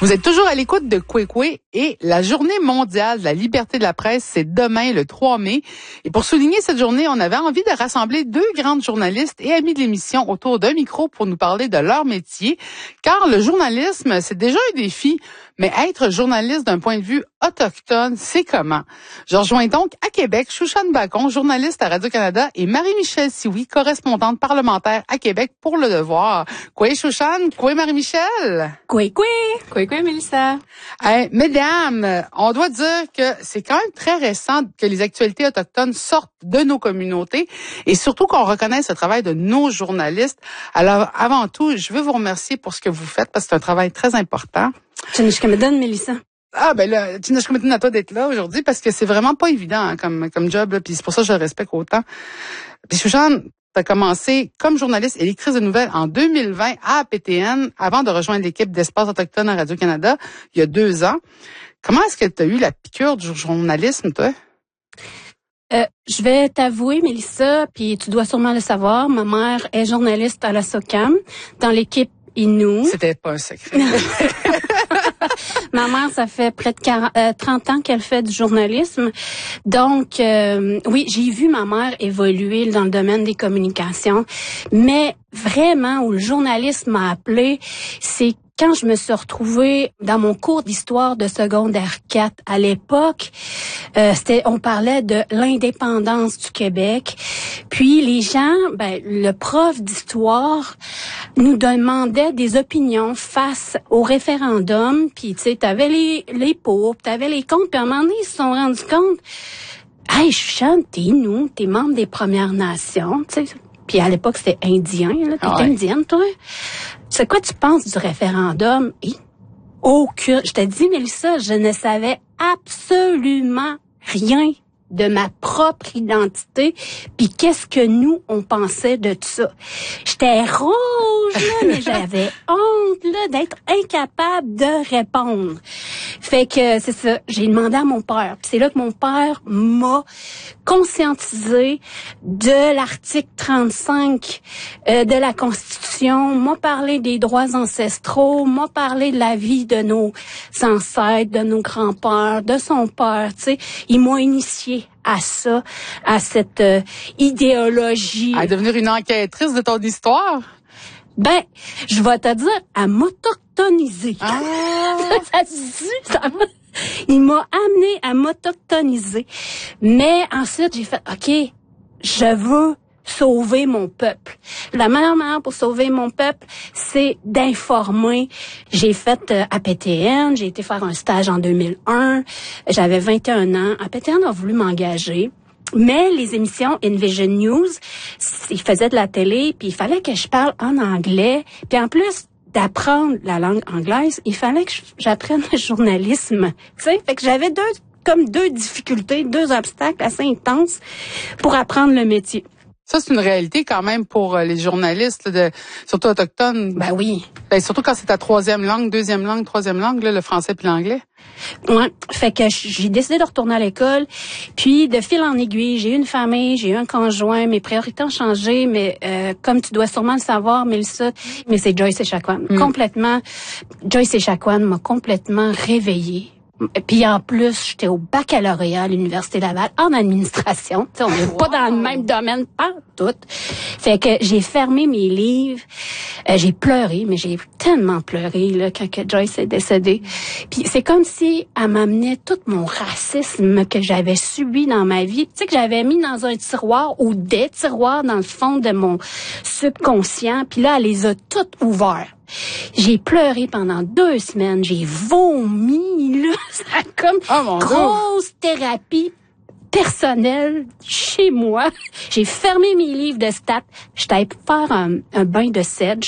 Vous êtes toujours à l'écoute de Kwekwe et la journée mondiale de la liberté de la presse, c'est demain, le 3 mai. Et pour souligner cette journée, on avait envie de rassembler deux grandes journalistes et amis de l'émission autour d'un micro pour nous parler de leur métier. Car le journalisme, c'est déjà un défi, mais être journaliste d'un point de vue autochtone, c'est comment? Je rejoins donc à Québec Shushan Bacon, journaliste à Radio-Canada, et Marie-Michel Sioui, correspondante parlementaire à Québec pour Le Devoir. Quoi, Shushan? Quoi, Marie-Michel? Quoi, Mélissa? Mesdames, on doit dire que c'est quand même très récent que les actualités autochtones sortent de nos communautés et surtout qu'on reconnaisse le travail de nos journalistes. Alors, avant tout, je veux vous remercier pour ce que vous faites parce que c'est un travail très important. Tchinishkamedan, Mélissa. Ah, ben là, Tchinishkamedan à toi d'être là aujourd'hui parce que c'est vraiment pas évident hein, comme job, puis c'est pour ça que je le respecte autant. Puis Shushan, t'as commencé comme journaliste et lectrice de nouvelles en 2020 à APTN avant de rejoindre l'équipe d'Espace autochtone à Radio-Canada il y a 2 ans. Comment est-ce que tu as eu la piqûre du journalisme, toi? Je vais t'avouer, Mélissa, puis tu dois sûrement le savoir, ma mère est journaliste à la SOCAM, dans l'équipe Innu. C'était pas un secret. Ma mère, ça fait près de 30 ans qu'elle fait du journalisme. Donc, oui, j'ai vu ma mère évoluer dans le domaine des communications. Mais vraiment, où le journalisme m'a appelé, c'est quand je me suis retrouvée dans mon cours d'histoire de secondaire 4 à l'époque, on parlait de l'indépendance du Québec. Puis les gens, le prof d'histoire nous demandait des opinions face au référendum. Puis tu sais, t'avais les pour, t'avais les contre. Puis à un moment donné, ils se sont rendus compte, hey, Shushan, t'es membre des Premières Nations, tu sais. Puis à l'époque, c'était indien, là. T'es indienne, toi? C'est quoi tu penses du référendum? Aucune. Je te dis, Mélissa, je ne savais absolument rien de ma propre identité, puis qu'est-ce que nous, on pensait de tout ça. J'étais rouge, là, mais j'avais honte là, d'être incapable de répondre. Fait que c'est ça, j'ai demandé à mon père. Puis c'est là que mon père m'a conscientisé de l'article 35 de la Constitution, m'a parlé des droits ancestraux, m'a parlé de la vie de nos ancêtres, de nos grands-pères, de son père, tu sais. Il m'a initié à ça, à cette idéologie. À devenir une enquêtrice de ton histoire? Je vais te dire, à m'autochtoniser. Ah! Il m'a amené à m'autochtoniser. Mais ensuite, j'ai fait, OK, je veux sauver mon peuple. La meilleure manière pour sauver mon peuple, c'est d'informer. J'ai fait APTN, j'ai été faire un stage en 2001, j'avais 21 ans. APTN a voulu m'engager. Mais les émissions Invision News, ils faisaient de la télé, puis il fallait que je parle en anglais. Puis en plus d'apprendre la langue anglaise, il fallait que j'apprenne le journalisme. Tu sais, fait que j'avais deux difficultés, 2 obstacles assez intenses pour apprendre le métier. Ça, c'est une réalité quand même pour les journalistes, là, surtout autochtones. Ben oui. Surtout quand c'est ta 3e langue, 2e langue, 3e langue, là, le français puis l'anglais. Ouais. Fait que j'ai décidé de retourner à l'école. Puis, de fil en aiguille, j'ai eu une famille, j'ai eu un conjoint, mes priorités ont changé, mais comme tu dois sûrement le savoir, Mélissa, mais c'est Joyce Echaquan. Complètement. Joyce Echaquan m'a complètement réveillée. Puis en plus, j'étais au baccalauréat à l'Université Laval en administration. T'sais, on n'est pas dans le même domaine, pas tout. Fait que j'ai fermé mes livres. J'ai pleuré, mais j'ai tellement pleuré là quand Joyce est décédée. Puis c'est comme si elle m'amenait tout mon racisme que j'avais subi dans ma vie, tu sais, que j'avais mis dans un tiroir ou des tiroirs dans le fond de mon subconscient. Puis là, elle les a toutes ouverts. J'ai pleuré pendant 2 semaines. J'ai vomi, là. Ça a comme grosse thérapie personnelle chez moi. J'ai fermé mes livres de stats. J'étais allée faire un bain de sedge.